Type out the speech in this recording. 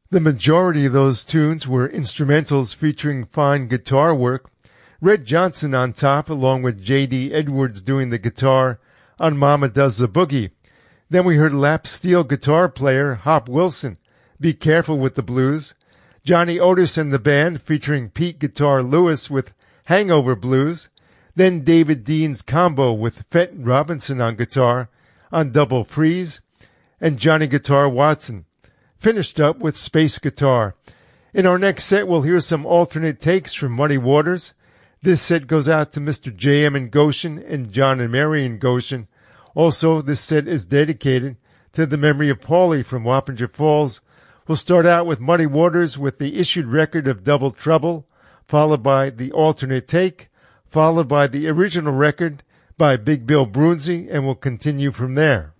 The majority of those tunes were instrumentals featuring fine guitar work. Red Johnson on top, along with J.D. Edwards doing the guitar on Mama Does the Boogie. Then we heard lap steel guitar player Hop Wilson, Be Careful with the Blues. Johnny Otis and the band featuring Pete Guitar Lewis with Hangover Blues. Then David Dean's combo with Fenton Robinson on guitar on Double Freeze. And Johnny Guitar Watson finished up with Space Guitar. In our next set, we'll hear some alternate takes from Muddy Waters. This set goes out to Mr. J.M. in Goshen and John and Mary in Goshen. Also, this set is dedicated to the memory of Paulie from Wappinger Falls. We'll start out with Muddy Waters with the issued record of Double Trouble, followed by the alternate take, followed by the original record by Big Bill Broonzy, and we'll continue from there.